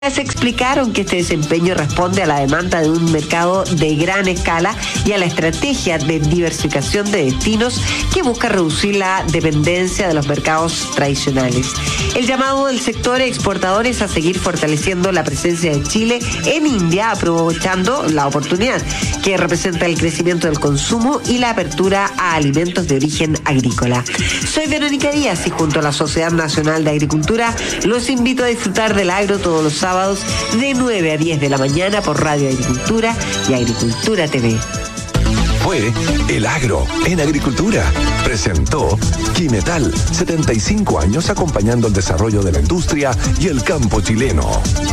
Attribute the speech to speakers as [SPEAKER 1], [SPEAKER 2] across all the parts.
[SPEAKER 1] Se explicaron que este desempeño responde a la demanda de un mercado de gran escala y a la estrategia de diversificación de destinos que busca reducir la dependencia de los mercados tradicionales. El llamado del sector exportador es a seguir fortaleciendo la presencia de Chile en India, aprovechando la oportunidad que representa el crecimiento del consumo y la apertura a alimentos de origen agrícola. Soy Verónica Díaz y junto a la Sociedad Nacional de Agricultura los invito a disfrutar del agro todos los sábados de 9 a 10 de la mañana por Radio Agricultura y Agricultura TV.
[SPEAKER 2] Fue El Agro en Agricultura. Presentó Quimetal, 75 años acompañando el desarrollo de la industria y el campo chileno.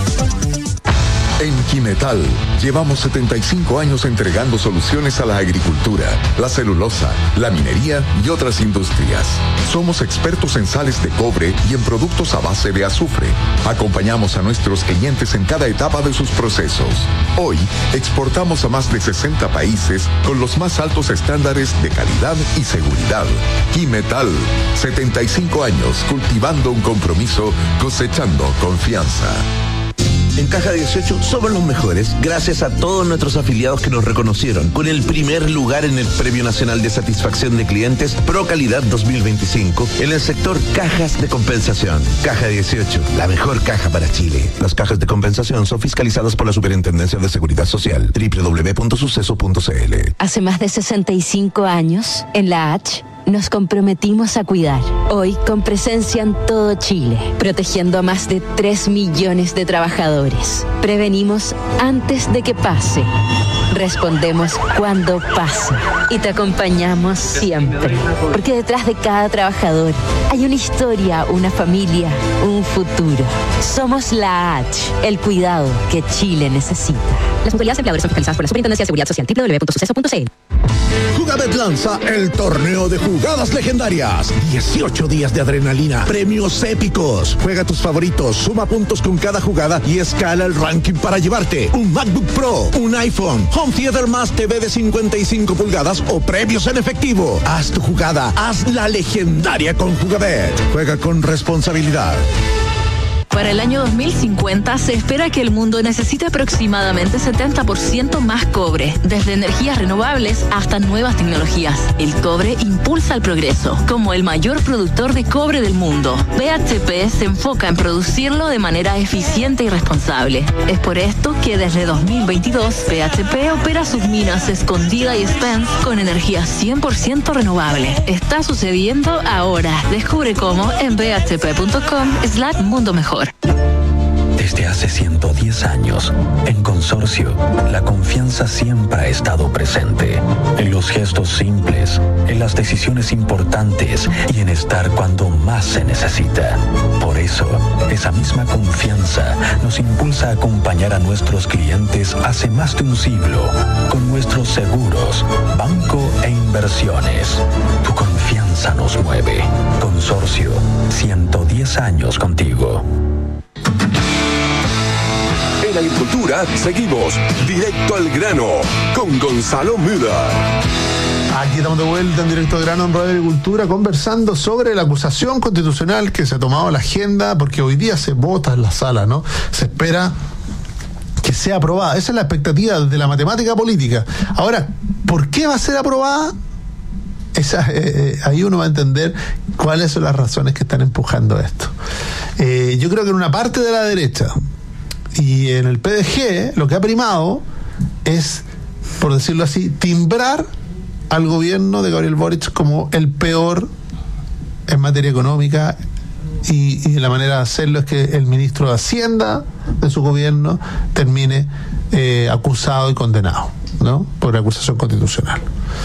[SPEAKER 2] En Quimetal llevamos 75 años entregando soluciones a la agricultura, la celulosa, la minería y otras industrias. Somos expertos en sales de cobre y en productos a base de azufre. Acompañamos a nuestros clientes en cada etapa de sus procesos. Hoy exportamos a más de 60 países con los más altos estándares de calidad y seguridad. Quimetal, 75 años cultivando un compromiso, cosechando confianza.
[SPEAKER 3] En Caja 18 somos los mejores, gracias a todos nuestros afiliados que nos reconocieron con el primer lugar en el Premio Nacional de Satisfacción de Clientes Pro Calidad 2025 en el sector cajas de compensación. Caja 18, la mejor caja para Chile. Las cajas de compensación son fiscalizadas por la Superintendencia de Seguridad Social. www.suceso.cl.
[SPEAKER 4] Hace más de 65 años, en la H, nos comprometimos a cuidar. Hoy, con presencia en todo Chile, protegiendo a más de 3 millones de trabajadores. Prevenimos antes de que pase. Respondemos cuando pase. Y te acompañamos siempre. Porque detrás de cada trabajador hay una historia, una familia, un futuro. Somos la H, el cuidado que Chile necesita. Las mutualidades de empleadores son fiscalizadas por la Superintendencia de Seguridad Social. www.suceso.cl.
[SPEAKER 5] Jugabet lanza el torneo de jugadas legendarias. 18 días de adrenalina, premios épicos. Juega tus favoritos, suma puntos con cada jugada y escala el ranking para llevarte un MacBook Pro, un iPhone, Home Theater más TV de 55 pulgadas o premios en efectivo. Haz tu jugada, hazla legendaria con Jugabet. Juega con responsabilidad.
[SPEAKER 6] Para el año 2050 se espera que el mundo necesite aproximadamente 70% más cobre, desde energías renovables hasta nuevas tecnologías. El cobre impulsa el progreso. Como el mayor productor de cobre del mundo, BHP se enfoca en producirlo de manera eficiente y responsable. Es por esto que desde 2022 BHP opera sus minas Escondida y Spence con energía 100% renovable. Está sucediendo ahora. Descubre cómo en bhp.com/mundo mejor.
[SPEAKER 7] Desde hace 110 años, en Consorcio, la confianza siempre ha estado presente. En los gestos simples, en las decisiones importantes y en estar cuando más se necesita. Por eso, esa misma confianza nos impulsa a acompañar a nuestros clientes hace más de un siglo con nuestros seguros, banco e inversiones. Tu confianza nos mueve. Consorcio, 110 años contigo.
[SPEAKER 2] En Agricultura seguimos directo al grano con Gonzalo Müller.
[SPEAKER 8] Aquí estamos de vuelta en Directo al Grano en Radio Agricultura conversando sobre la acusación constitucional que se ha tomado la agenda porque hoy día se vota en la sala, ¿no? Se espera que sea aprobada. Esa es la expectativa de la matemática política. Ahora, ¿por qué va a ser aprobada? Ahí uno va a entender cuáles son las razones que están empujando esto. Yo creo que en una parte de la derecha y en el PDG lo que ha primado es, por decirlo así, timbrar al gobierno de Gabriel Boric como el peor en materia económica, y la manera de hacerlo es que el ministro de Hacienda de su gobierno termine acusado y condenado, ¿no? Por acusación constitucional.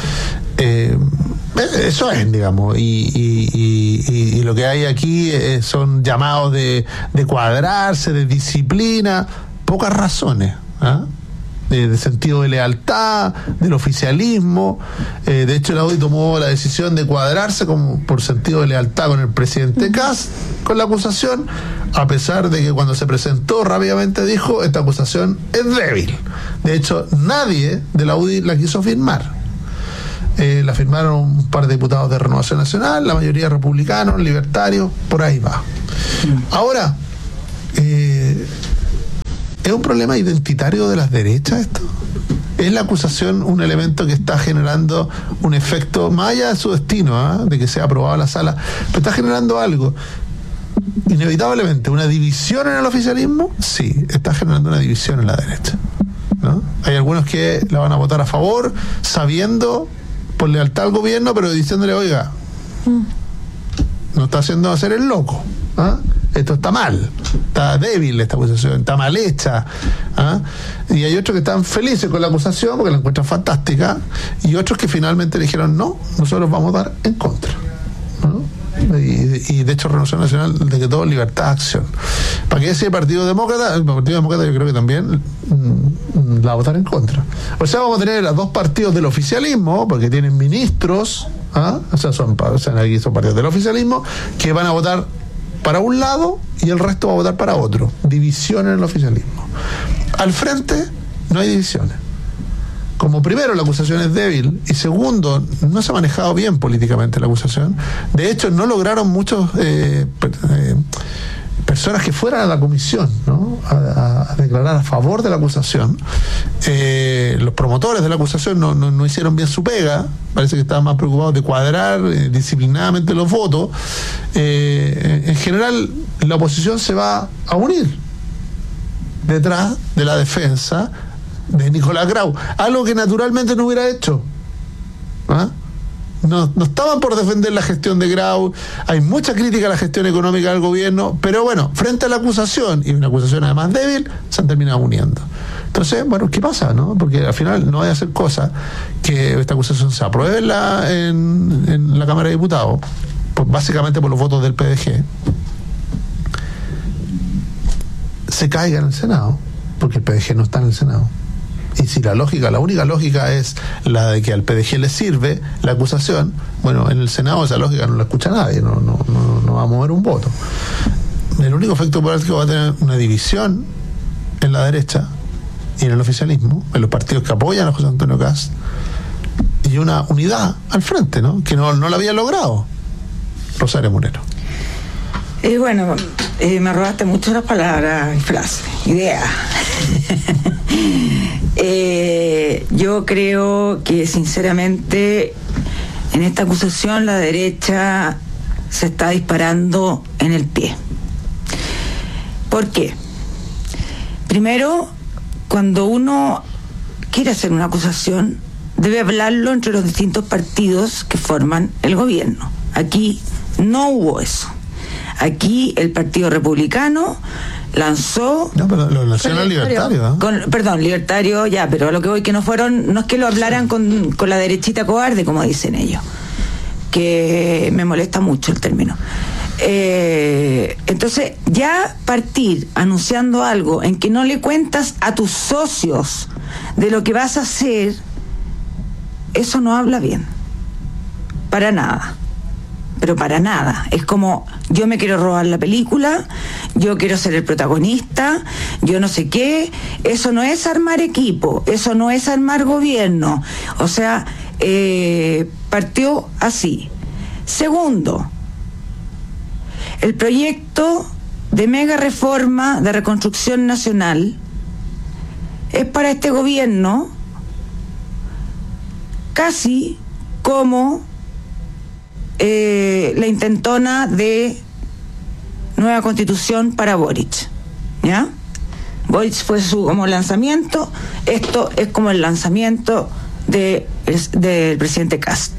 [SPEAKER 8] Eso es, digamos, y lo que hay aquí son llamados de cuadrarse, de disciplina, pocas razones, ¿ah? De sentido de lealtad, del oficialismo. De hecho, la UDI tomó la decisión de cuadrarse por sentido de lealtad con el presidente Kast, con la acusación, a pesar de que cuando se presentó rápidamente dijo: esta acusación es débil. De hecho, nadie de la UDI la quiso firmar. La firmaron un par de diputados de Renovación Nacional, la mayoría republicanos, libertarios, por ahí va. Ahora, ¿Es un problema identitario de las derechas esto? ¿Es la acusación un elemento que está generando un efecto, más allá de su destino, de que sea aprobado la sala, pero está generando algo? Inevitablemente, ¿una división en el oficialismo? Sí, está generando una división en la derecha, ¿no? Hay algunos que la van a votar a favor, sabiendo, por lealtad al gobierno, pero diciéndole, oiga, no está haciendo hacer el loco, esto está mal, está débil esta acusación, está mal hecha, y hay otros que están felices con la acusación porque la encuentran fantástica, y otros que finalmente dijeron no, nosotros vamos a votar en contra, ¿no? Y de hecho Renovación Nacional decretó libertad de acción. ¿Para qué decir el Partido Demócrata? El Partido Demócrata yo creo que también la va a votar en contra. O sea, vamos a tener a dos partidos del oficialismo, porque tienen ministros, o sea, aquí son partidos del oficialismo, que van a votar para un lado y el resto va a votar para otro. División en el oficialismo. Al frente no hay divisiones. Como primero la acusación es débil y segundo no se ha manejado bien políticamente la acusación. De hecho no lograron muchos personas que fueran a la comisión, ¿no? a declarar a favor de la acusación. Los promotores de la acusación no hicieron bien su pega. Parece que estaban más preocupados de cuadrar disciplinadamente los votos. En general la oposición se va a unir detrás de la defensa de Nicolás Grau, algo que naturalmente no hubiera hecho. No estaban por defender la gestión de Grau. Hay mucha crítica a la gestión económica del gobierno, pero bueno, frente a la acusación, y una acusación además débil, se han terminado uniendo. Entonces, bueno, ¿qué pasa, no? Porque al final no hay a hacer cosa que esta acusación se apruebe en la Cámara de Diputados, básicamente por los votos del PDG, se caiga en el Senado, porque el PDG no está en el Senado. Y si la única lógica es la de que al PDG le sirve la acusación, bueno, en el Senado esa lógica no la escucha nadie, no va a mover un voto. El único efecto práctico va a tener una división en la derecha y en el oficialismo, en los partidos que apoyan a José Antonio Kast, y una unidad al frente, ¿no? Que no la había logrado Rosario Munero.
[SPEAKER 9] Bueno, me robaste mucho las palabras y frases, ideas. Yo creo que sinceramente en esta acusación la derecha se está disparando en el pie. ¿Por qué? Primero, cuando uno quiere hacer una acusación, debe hablarlo entre los distintos partidos que forman el gobierno. Aquí no hubo eso. Aquí el Partido Republicano lanzó...
[SPEAKER 8] No, pero lo nacional libertario,
[SPEAKER 9] libertario, ya, pero a lo que voy, que no es que lo hablaran con la derechita cobarde, como dicen ellos, que me molesta mucho el término. Entonces, ya partir anunciando algo en que no le cuentas a tus socios de lo que vas a hacer, eso no habla bien, para nada. Pero para nada. Es como, yo me quiero robar la película, yo quiero ser el protagonista, yo no sé qué. Eso no es armar equipo, eso no es armar gobierno. O sea, partió así. Segundo, el proyecto de mega reforma de reconstrucción nacional es para este gobierno casi como la intentona de nueva constitución para Boric, ¿ya? Boric fue su como lanzamiento, esto es como el lanzamiento del presidente Kast.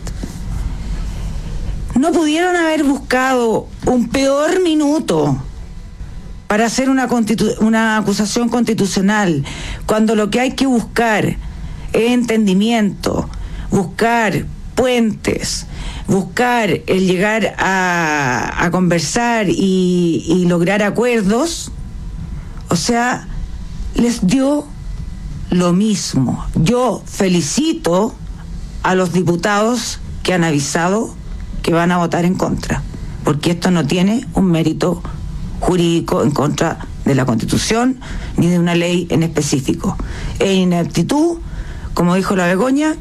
[SPEAKER 9] No pudieron haber buscado un peor minuto para hacer una acusación constitucional, cuando lo que hay que buscar es entendimiento, buscar puentes, buscar el llegar a conversar y lograr acuerdos. O sea, les dio lo mismo. Yo felicito a los diputados que han avisado que van a votar en contra, porque esto no tiene un mérito jurídico en contra de la Constitución ni de una ley en específico. Es ineptitud, como dijo la Begoña,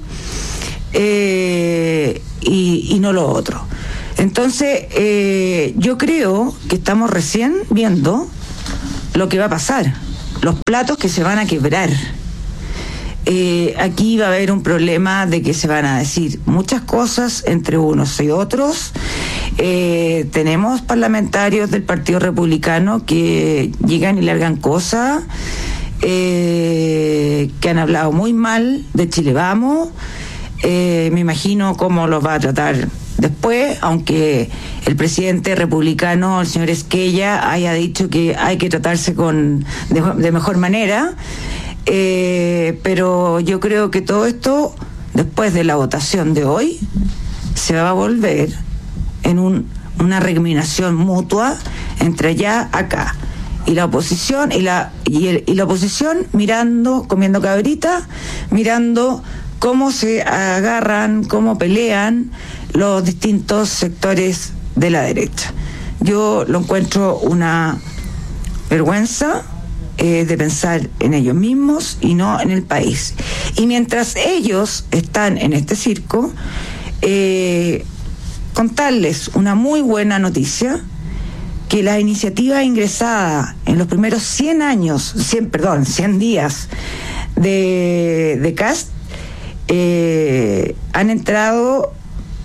[SPEAKER 9] y no lo otro. Entonces, yo creo que estamos recién viendo lo que va a pasar, los platos que se van a quebrar. Aquí va a haber un problema de que se van a decir muchas cosas entre unos y otros. Tenemos parlamentarios del Partido Republicano que llegan y largan cosas, que han hablado muy mal de Chile Vamos. Me imagino cómo los va a tratar después, aunque el presidente republicano, el señor Esquella, haya dicho que hay que tratarse de mejor manera. Pero yo creo que todo esto, después de la votación de hoy, se va a volver en una recriminación mutua entre allá acá, y la oposición y la oposición mirando, comiendo cabrita, mirando cómo se agarran, cómo pelean los distintos sectores de la derecha. Yo lo encuentro una vergüenza de pensar en ellos mismos y no en el país. Y mientras ellos están en este circo, contarles una muy buena noticia, que la iniciativa ingresada en los primeros 100 días de Kast, han entrado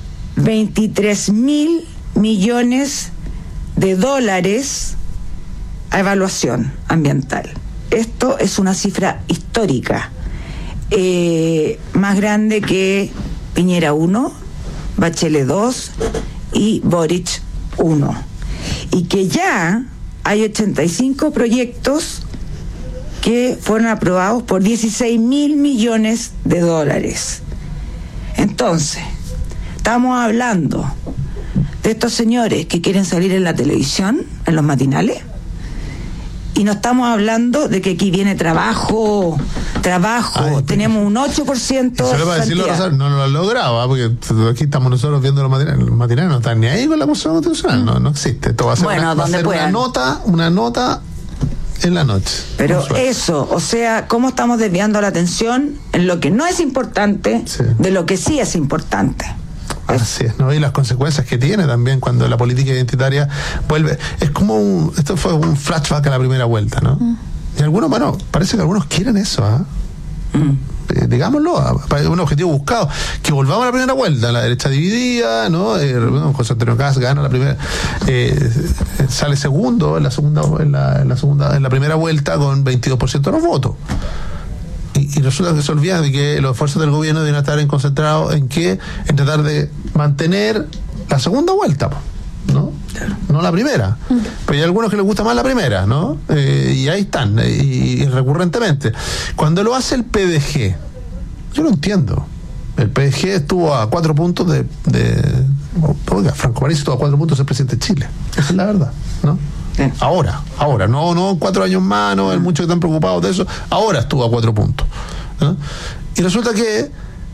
[SPEAKER 9] 23.000 millones de dólares a evaluación ambiental. Esto es una cifra histórica, más grande que Piñera 1, Bachelet 2 y Boric 1. Y que ya hay 85 proyectos que fueron aprobados por 16.000 millones de dólares. Entonces, estamos hablando de estos señores que quieren salir en la televisión, en los matinales, y no estamos hablando de que aquí viene trabajo. Tenemos un 8% de
[SPEAKER 8] decirlo, no lo han logrado, porque aquí estamos nosotros viendo los matinales, no están ni ahí con la Constitución Constitucional, no existe. Esto va a ser, una nota en la noche.
[SPEAKER 9] Pero eso, o sea, cómo estamos desviando la atención en lo que no es importante, de lo que sí es importante.
[SPEAKER 8] Así es, ¿no? Y las consecuencias que tiene también cuando la política identitaria vuelve. Es como esto fue un flashback a la primera vuelta, ¿no? Y algunos, parece que algunos quieren eso, digámoslo, un objetivo buscado, que volvamos a la primera vuelta, la derecha dividida, ¿no? José Antonio Kast gana la primera, sale segundo en la primera vuelta con 22% de los votos. Y resulta que se olvida de que los esfuerzos del gobierno deben estar concentrados en tratar de mantener la segunda vuelta, ¿no? No la primera. Pero hay algunos que les gusta más la primera, ¿no? Y ahí están, y recurrentemente. Cuando lo hace el PDG, yo lo entiendo. El PDG estuvo a 4 puntos oiga, Franco Parisi estuvo a 4 puntos de ser presidente de Chile. Esa es la verdad, ¿no? Ahora, no 4 años más, no hay muchos que están preocupados de eso. Ahora estuvo a 4 puntos, ¿no? Y resulta que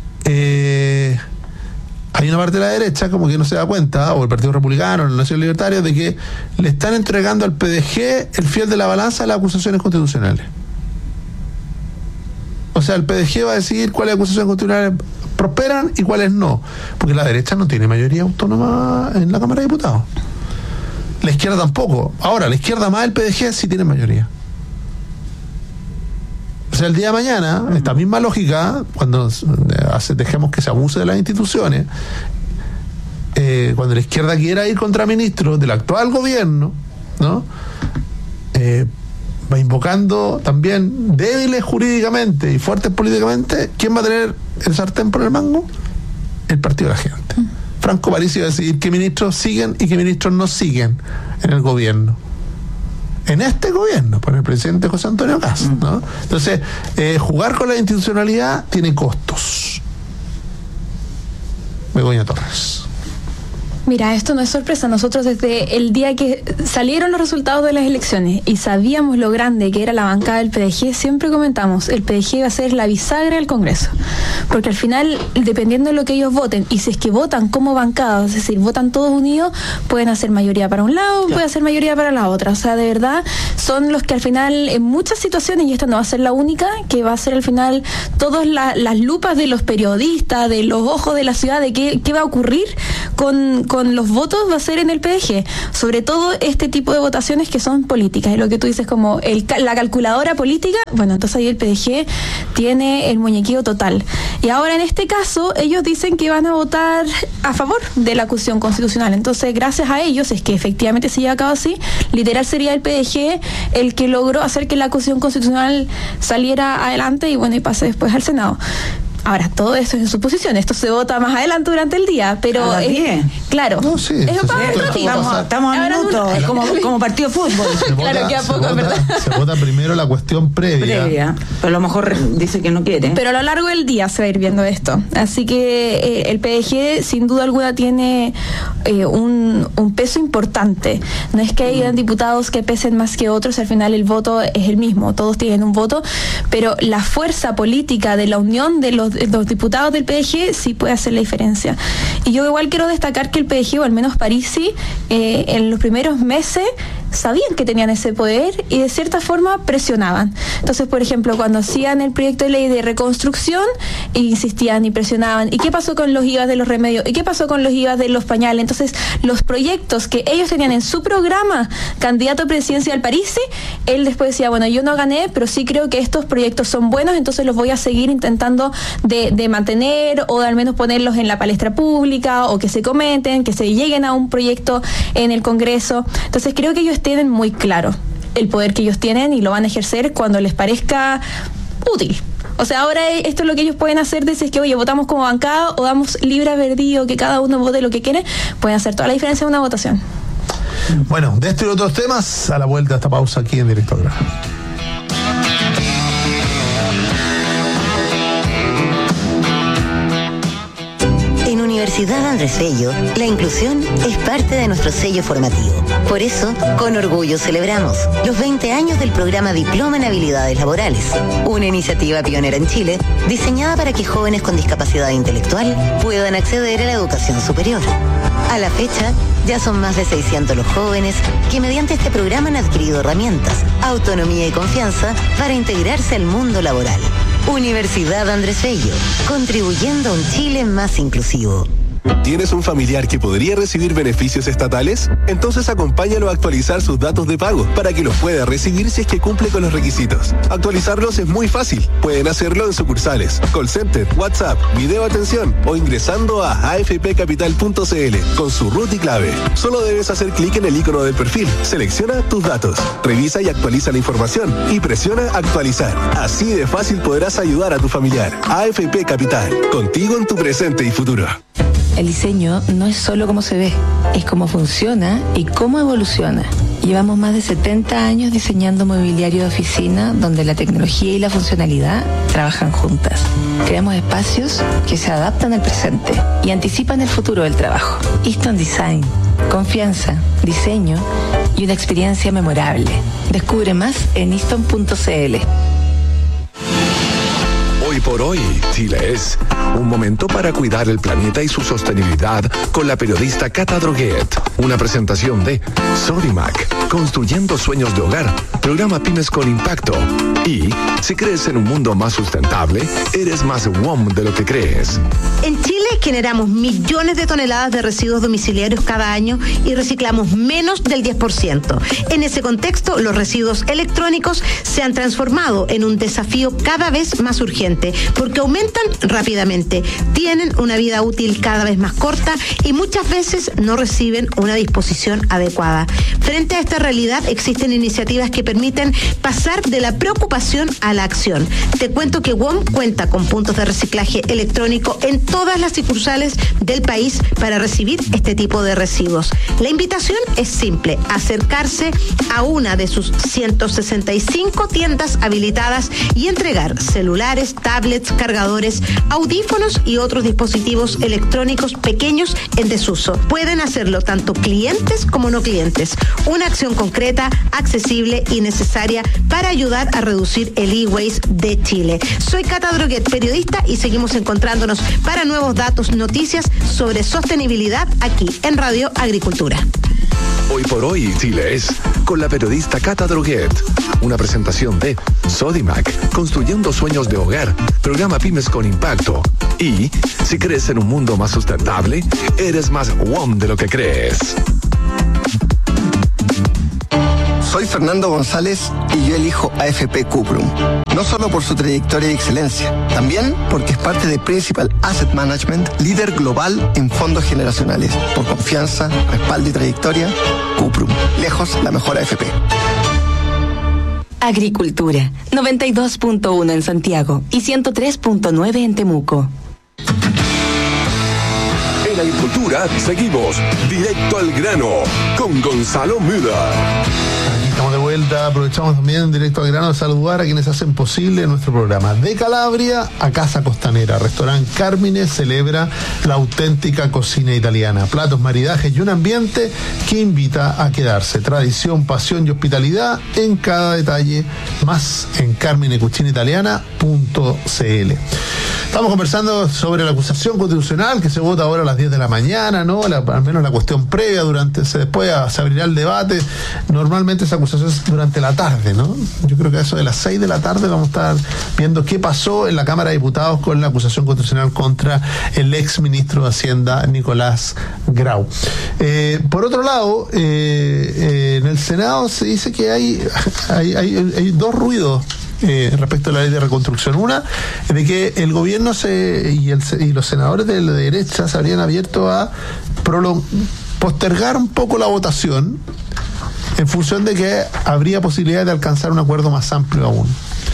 [SPEAKER 8] hay una parte de la derecha como que no se da cuenta, o el Partido Republicano, el Nación Libertaria, de que le están entregando al PDG el fiel de la balanza de las acusaciones constitucionales. O sea, el PDG va a decidir cuáles acusaciones constitucionales prosperan y cuáles no, porque la derecha no tiene mayoría autónoma en la Cámara de Diputados. La izquierda tampoco. Ahora, la izquierda más el PDG sí tiene mayoría. O sea, el día de mañana, esta misma lógica, cuando dejemos que se abuse de las instituciones, cuando la izquierda quiera ir contra ministros del actual gobierno, ¿no? Va invocando también débiles jurídicamente y fuertes políticamente. ¿Quién va a tener el sartén por el mango? El Partido de la Gente. Franco Parisi va a decidir qué ministros siguen y qué ministros no siguen en el gobierno. En este gobierno, por el presidente José Antonio Kast, ¿no? Entonces, jugar con la institucionalidad tiene costos. Begoña Torres.
[SPEAKER 10] Mira, esto no es sorpresa. Nosotros desde el día que salieron los resultados de las elecciones y sabíamos lo grande que era la bancada del PDG, siempre comentamos, el PDG va a ser la bisagra del Congreso. Porque al final, dependiendo de lo que ellos voten, y si es que votan como bancada, es decir, votan todos unidos, pueden hacer mayoría para un lado, pueden hacer mayoría para la otra. O sea, de verdad, son los que al final, en muchas situaciones, y esta no va a ser la única, que va a ser al final todas las lupas de los periodistas, de los ojos de la ciudad, de qué va a ocurrir con con los votos va a ser en el PDG, sobre todo este tipo de votaciones que son políticas, y lo que tú dices como la calculadora política, bueno, entonces ahí el PDG tiene el muñequeo total. Y ahora en este caso ellos dicen que van a votar a favor de la acusación constitucional, entonces gracias a ellos, es que efectivamente se lleva a cabo así, literal sería el PDG el que logró hacer que la acusación constitucional saliera adelante y bueno, y pase después al Senado. Ahora, todo eso es en suposición, esto se vota más adelante durante el día, pero claro,
[SPEAKER 8] no, sí,
[SPEAKER 9] estamos a minutos, como partido de fútbol.
[SPEAKER 10] Claro, que a poco, ¿verdad?
[SPEAKER 8] Se vota primero la cuestión previa,
[SPEAKER 9] pero a lo mejor dice que no quiere.
[SPEAKER 10] Pero a lo largo del día se va a ir viendo esto, así que el PDG sin duda alguna tiene un peso importante. No es que hayan diputados que pesen más que otros, al final el voto es el mismo, todos tienen un voto, pero la fuerza política de la unión de los diputados del PDG sí puede hacer la diferencia. Y yo igual quiero destacar que el PDG, o al menos Parisi, en los primeros meses sabían que tenían ese poder y de cierta forma presionaban. Entonces, por ejemplo, cuando hacían el proyecto de ley de reconstrucción, insistían y presionaban. ¿Y qué pasó con los IVA de los remedios? ¿Y qué pasó con los IVA de los pañales? Entonces, los proyectos que ellos tenían en su programa, candidato presidencial Parisi, él después decía, bueno, yo no gané, pero sí creo que estos proyectos son buenos, entonces los voy a seguir intentando de mantener o de al menos ponerlos en la palestra pública o que se comenten, que se lleguen a un proyecto en el Congreso. Entonces, creo que ellos tienen muy claro el poder que ellos tienen y lo van a ejercer cuando les parezca útil. O sea, ahora esto es lo que ellos pueden hacer, decir que, oye, votamos como bancada o damos libre albedrío, que cada uno vote lo que quiere, pueden hacer toda la diferencia en una votación.
[SPEAKER 8] Bueno, de estos y otros temas, a la vuelta a esta pausa aquí en Directo al Grano.
[SPEAKER 11] En Universidad Andrés Bello, la inclusión es parte de nuestro sello formativo. Por eso, con orgullo celebramos los 20 años del programa Diploma en Habilidades Laborales, una iniciativa pionera en Chile, diseñada para que jóvenes con discapacidad intelectual puedan acceder a la educación superior. A la fecha, ya son más de 600 los jóvenes que mediante este programa han adquirido herramientas, autonomía y confianza para integrarse al mundo laboral. Universidad Andrés Bello, contribuyendo a un Chile más inclusivo.
[SPEAKER 2] ¿Tienes un familiar que podría recibir beneficios estatales? Entonces acompáñalo a actualizar sus datos de pago para que los pueda recibir si es que cumple con los requisitos. Actualizarlos es muy fácil. Pueden hacerlo en sucursales, call center, WhatsApp, video atención o ingresando a afpcapital.cl con su root y clave. Solo debes hacer clic en el icono del perfil, selecciona tus datos, revisa y actualiza la información y presiona actualizar. Así de fácil podrás ayudar a tu familiar. AFP Capital, contigo en tu presente y futuro.
[SPEAKER 12] El diseño no es solo cómo se ve, es cómo funciona y cómo evoluciona. Llevamos más de 70 años diseñando mobiliario de oficina donde la tecnología y la funcionalidad trabajan juntas. Creamos espacios que se adaptan al presente y anticipan el futuro del trabajo. Easton Design, confianza, diseño y una experiencia memorable. Descubre más en easton.cl.
[SPEAKER 2] Hoy por hoy, Chile es un momento para cuidar el planeta y su sostenibilidad con la periodista Cata Droguet. Una presentación de Sodimac, construyendo sueños de hogar, programa Pymes con Impacto. Y si crees en un mundo más sustentable, eres más WOM de lo que crees.
[SPEAKER 13] En Chile generamos millones de toneladas de residuos domiciliarios cada año y reciclamos menos del 10%. En ese contexto, los residuos electrónicos se han transformado en un desafío cada vez más urgente porque aumentan rápidamente, tienen una vida útil cada vez más corta y muchas veces no reciben una disposición adecuada. Frente a esta realidad existen iniciativas que permiten pasar de la preocupación a la acción. Te cuento que WOM cuenta con puntos de reciclaje electrónico en todas las sucursales del país para recibir este tipo de residuos. La invitación es simple, acercarse a una de sus 165 tiendas habilitadas y entregar celulares, tablets, cargadores, audífonos y otros dispositivos electrónicos pequeños en desuso. Pueden hacerlo tanto clientes como no clientes. Una acción concreta, accesible y necesaria para ayudar a reducir el e-waste de Chile. Soy Cata Droguet, periodista, y seguimos encontrándonos para nuevos datos, noticias sobre sostenibilidad aquí en Radio Agricultura.
[SPEAKER 2] Hoy por hoy, Chile es con la periodista Cata Droguet. Una presentación de Sodimac, construyendo sueños de hogar, programa Pymes con Impacto. Y si crees en un mundo más sustentable, eres más WOM de lo que crees.
[SPEAKER 14] Soy Fernando González y yo elijo AFP Cuprum. No solo por su trayectoria y excelencia, también porque es parte de Principal Asset Management, líder global en fondos generacionales. Por confianza, respaldo y trayectoria, Cuprum. Lejos la mejor AFP.
[SPEAKER 4] Agricultura, 92.1 en Santiago y 103.9 en Temuco.
[SPEAKER 2] En Agricultura seguimos directo al grano con Gonzalo Müller.
[SPEAKER 8] Estamos de vuelta, aprovechamos también directo al grano de saludar a quienes hacen posible nuestro programa. De Calabria a Casa Costanera, Restaurante Carmine celebra la auténtica cocina italiana. Platos, maridajes y un ambiente que invita a quedarse. Tradición, pasión y hospitalidad en cada detalle. Más en carminecucinaitaliana.cl. Estamos conversando sobre la acusación constitucional que se vota ahora a las 10 de la mañana, ¿no? Al menos la cuestión previa, después se abrirá el debate. Normalmente esa acusación es durante la tarde, ¿no? Yo creo que a eso de las 6 de la tarde vamos a estar viendo qué pasó en la Cámara de Diputados con la acusación constitucional contra el ex ministro de Hacienda, Nicolás Grau. Por otro lado, en el Senado se dice que hay dos ruidos respecto a la ley de reconstrucción. Una, de que el gobierno y los senadores de la derecha se habrían abierto a postergar un poco la votación en función de que habría posibilidad de alcanzar un acuerdo más amplio aún.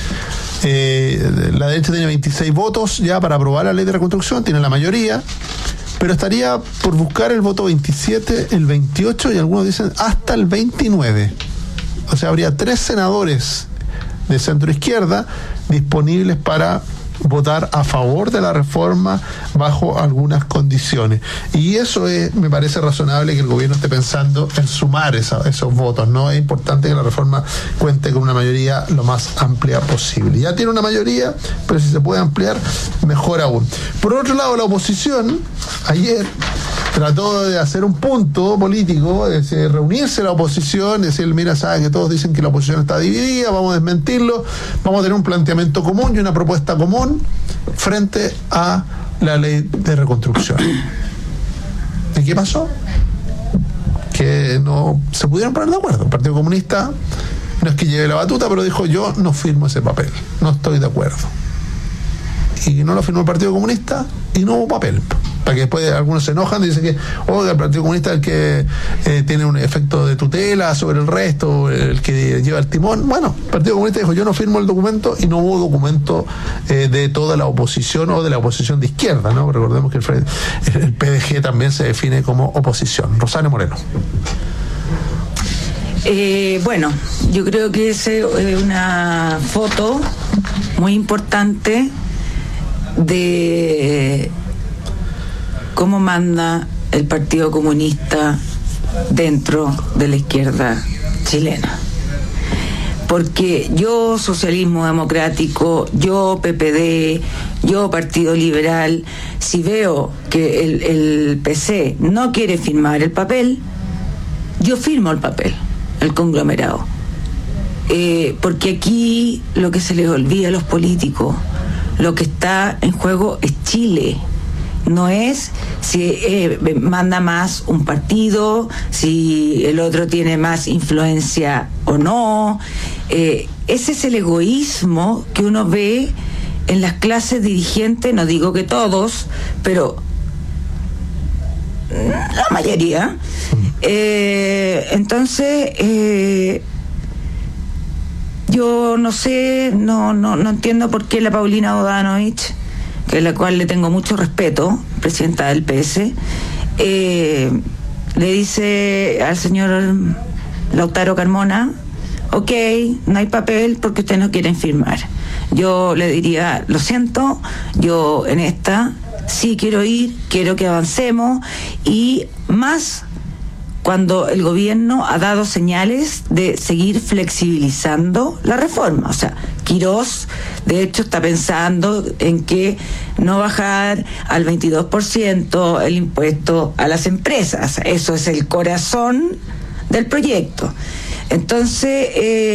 [SPEAKER 8] La derecha tiene 26 votos ya para aprobar la ley de reconstrucción, tiene la mayoría, pero estaría por buscar el voto 27, el 28 y algunos dicen hasta el 29. O sea, habría 3 senadores de centro izquierda disponibles para votar a favor de la reforma bajo algunas condiciones. Y eso me parece razonable que el gobierno esté pensando en sumar esos votos, ¿no? Es importante que la reforma cuente con una mayoría lo más amplia posible. Ya tiene una mayoría, pero si se puede ampliar, mejor aún. Por otro lado, la oposición ayer trató de hacer un punto político, de reunirse la oposición, decir, mira, saben que todos dicen que la oposición está dividida, vamos a desmentirlo, vamos a tener un planteamiento común y una propuesta común frente a la ley de reconstrucción. ¿Y qué pasó? Que no se pudieron poner de acuerdo. El Partido Comunista no es que lleve la batuta, pero dijo, yo no firmo ese papel, no estoy de acuerdo. Y no lo firmó el Partido Comunista y no hubo papel. Para que después algunos se enojan y dicen que el Partido Comunista es el que tiene un efecto de tutela sobre el resto, el que lleva el timón. Bueno, el Partido Comunista dijo, yo no firmo el documento, y no hubo documento de toda la oposición o de la oposición de izquierda, ¿no? Recordemos que el PDG también se define como oposición. Rosario Moreno.
[SPEAKER 9] Bueno, yo creo que es una foto muy importante de cómo manda el Partido Comunista dentro de la izquierda chilena. Porque yo, Socialismo Democrático, yo, PPD, yo, Partido Liberal, si veo que el PC no quiere firmar el papel, yo firmo el papel, el conglomerado. Porque aquí lo que se les olvida a los políticos, lo que está en juego es Chile. No es si manda más un partido, si el otro tiene más influencia o no. Ese es el egoísmo que uno ve en las clases dirigentes, no digo que todos, pero la mayoría. Entonces, yo no sé, no entiendo por qué la Paulina Bodanovich, que es la cual le tengo mucho respeto, presidenta del PS, le dice al señor Lautaro Carmona, ok, no hay papel porque ustedes no quieren firmar. Yo le diría, lo siento, yo en esta sí quiero ir, quiero que avancemos, y más cuando el gobierno ha dado señales de seguir flexibilizando la reforma. O sea, Quirós, de hecho, está pensando en que no bajar al 22% el impuesto a las empresas. Eso es el corazón del proyecto. Entonces,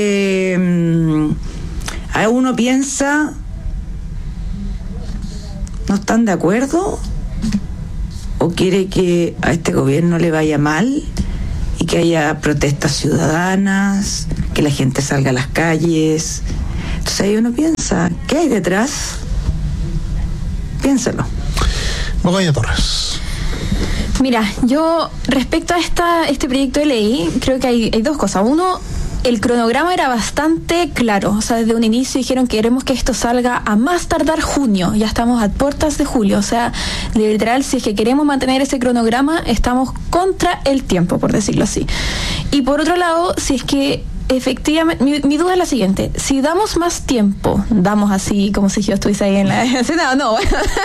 [SPEAKER 9] a uno piensa, ¿no están de acuerdo? ¿O quiere que a este gobierno le vaya mal y que haya protestas ciudadanas, que la gente salga a las calles? Entonces ahí uno piensa, ¿qué hay detrás? Piénsalo.
[SPEAKER 8] Begoña Torres.
[SPEAKER 10] Mira, yo respecto a este proyecto de ley, creo que hay dos cosas. Uno, el cronograma era bastante claro, o sea, desde un inicio dijeron que queremos que esto salga a más tardar junio, ya estamos a puertas de julio, o sea, literal, si es que queremos mantener ese cronograma, estamos contra el tiempo, por decirlo así. Y por otro lado, si es que efectivamente, mi duda es la siguiente: si damos más tiempo, damos así como si yo estuviese ahí en el Senado, no,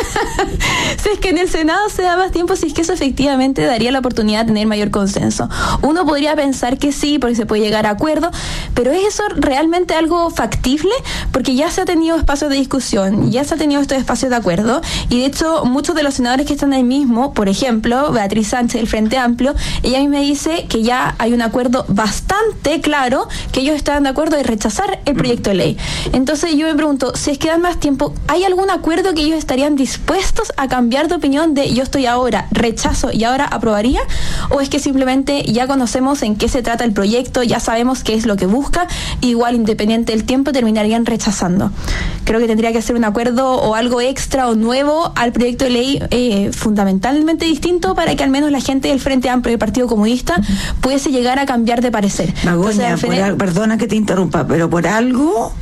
[SPEAKER 10] si es que en el Senado se da más tiempo, si es que eso efectivamente daría la oportunidad de tener mayor consenso. Uno podría pensar que sí, porque se puede llegar a acuerdo, pero ¿es eso realmente algo factible? Porque ya se ha tenido espacios de discusión, ya se ha tenido estos espacios de acuerdo, y de hecho muchos de los senadores que están ahí mismo, por ejemplo, Beatriz Sánchez del Frente Amplio, ella a mí me dice que ya hay un acuerdo bastante claro, que ellos estaban de acuerdo de rechazar el proyecto de ley. Entonces yo me pregunto, si es que dan más tiempo, ¿hay algún acuerdo que ellos estarían dispuestos a cambiar de opinión de yo estoy ahora, rechazo y ahora aprobaría? ¿O es que simplemente ya conocemos en qué se trata el proyecto, ya sabemos qué es lo que busca, igual independiente del tiempo terminarían rechazando? Creo que tendría que ser un acuerdo o algo extra o nuevo al proyecto de ley fundamentalmente distinto, para que al menos la gente del Frente Amplio y del Partido Comunista pudiese llegar a cambiar de parecer.
[SPEAKER 9] Magoña, perdona que te interrumpa, pero por algo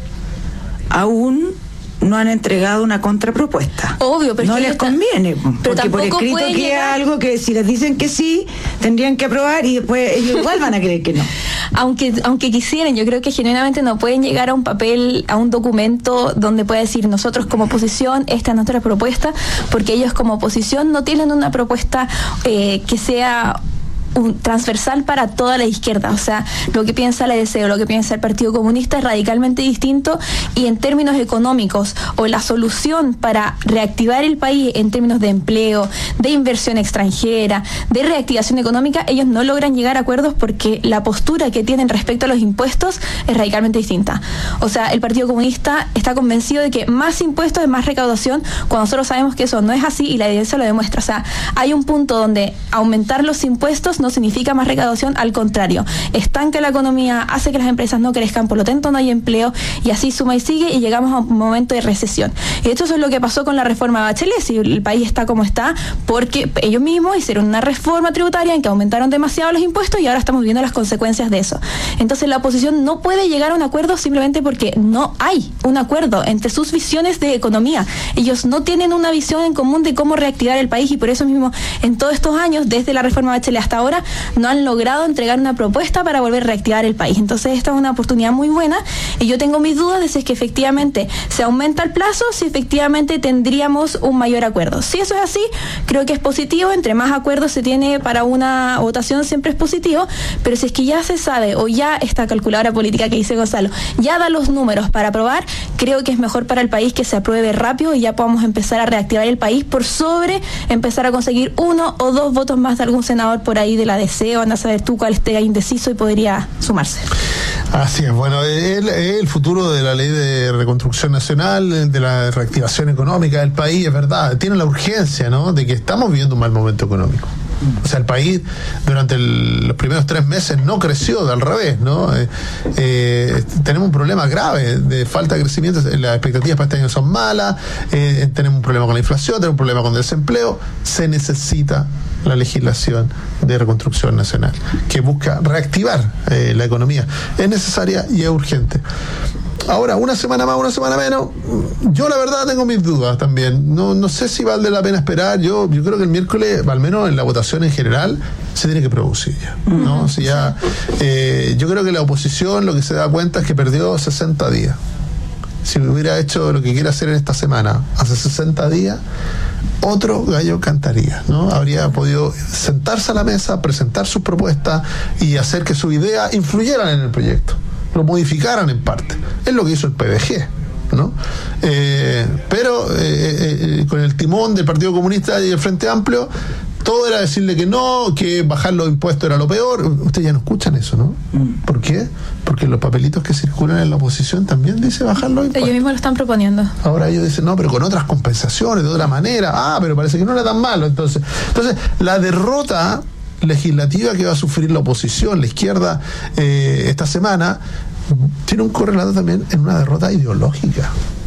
[SPEAKER 9] aún no han entregado una contrapropuesta.
[SPEAKER 10] Obvio, pero
[SPEAKER 9] no les conviene, porque por escrito queda algo que si les dicen que sí, tendrían que aprobar, y después ellos igual van a creer que no.
[SPEAKER 10] Aunque quisieran, yo creo que genuinamente no pueden llegar a un papel, a un documento donde pueda decir nosotros como oposición, esta es nuestra propuesta, porque ellos como oposición no tienen una propuesta que sea transversal para toda la izquierda. O sea, lo que piensa la DC o lo que piensa el Partido Comunista es radicalmente distinto, y en términos económicos o la solución para reactivar el país en términos de empleo, de inversión extranjera, de reactivación económica, ellos no logran llegar a acuerdos porque la postura que tienen respecto a los impuestos es radicalmente distinta. O sea, el Partido Comunista está convencido de que más impuestos es más recaudación, cuando nosotros sabemos que eso no es así y la evidencia lo demuestra. O sea, hay un punto donde aumentar los impuestos no significa más recaudación, al contrario, estanca la economía, hace que las empresas no crezcan, por lo tanto no hay empleo, y así suma y sigue, y llegamos a un momento de recesión. Y esto es lo que pasó con la reforma Bachelet. Si el país está como está, porque ellos mismos hicieron una reforma tributaria en que aumentaron demasiado los impuestos, y ahora estamos viendo las consecuencias de eso. Entonces la oposición no puede llegar a un acuerdo simplemente porque no hay un acuerdo entre sus visiones de economía. Ellos no tienen una visión en común de cómo reactivar el país, y por eso mismo en todos estos años, desde la reforma Bachelet hasta ahora, no han logrado entregar una propuesta para volver a reactivar el país. Entonces esta es una oportunidad muy buena, y yo tengo mis dudas de si es que efectivamente se aumenta el plazo, si efectivamente tendríamos un mayor acuerdo. Si eso es así, creo que es positivo. Entre más acuerdos se tiene para una votación, siempre es positivo, pero si es que ya se sabe, o ya esta calculadora política que dice Gonzalo ya da los números para aprobar, creo que es mejor para el país que se apruebe rápido y ya podamos empezar a reactivar el país, por sobre empezar a conseguir 1 o 2 votos más de algún senador por ahí de la DC, o anda a saber tú cuál esté indeciso y podría sumarse.
[SPEAKER 8] Así es, bueno, el futuro de la ley de reconstrucción nacional, de la reactivación económica del país, es verdad, tiene la urgencia, ¿no?, de que estamos viviendo un mal momento económico. O sea, el país durante los primeros 3 meses no creció, al revés, ¿no? Tenemos un problema grave de falta de crecimiento, las expectativas para este año son malas, tenemos un problema con la inflación, tenemos un problema con el desempleo. Se necesita la legislación de reconstrucción nacional que busca reactivar la economía. Es necesaria y es urgente. Ahora, una semana más, una semana menos, yo la verdad tengo mis dudas también. No sé si vale la pena esperar. Yo creo que el miércoles, al menos en la votación en general, se tiene que producir ya, ¿no? Si ya, yo creo que la oposición lo que se da cuenta es que perdió 60 días. Si hubiera hecho lo que quiere hacer en esta semana hace 60 días, otro gallo cantaría, ¿no? Habría podido sentarse a la mesa, presentar sus propuestas y hacer que sus ideas influyeran en el proyecto, lo modificaran en parte. Es lo que hizo el PDG, ¿no? Pero con el timón del Partido Comunista y el Frente Amplio, todo era decirle que no, que bajar los impuestos era lo peor. Ustedes ya no escuchan eso, ¿no? ¿Por qué? Porque los papelitos que circulan en la oposición también dice bajar los impuestos.
[SPEAKER 10] Ellos mismos lo están proponiendo.
[SPEAKER 8] Ahora ellos dicen, no, pero con otras compensaciones, de otra manera. Pero parece que no era tan malo. Entonces la derrota legislativa que va a sufrir la oposición, la izquierda, esta semana, tiene un correlato también en una derrota ideológica.